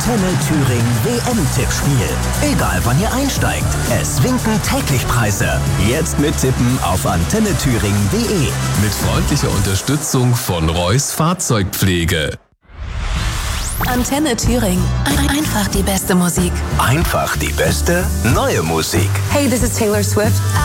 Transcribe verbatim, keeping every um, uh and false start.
Antenne Thüringen W M-Tippspiel. Egal wann ihr einsteigt, es winken täglich Preise. Jetzt mittippen auf antenne thüringen punkt de. Mit freundlicher Unterstützung von Reus Fahrzeugpflege. Antenne Thüringen. Einfach die beste Musik. Einfach die beste neue Musik. Hey, this is Taylor Swift.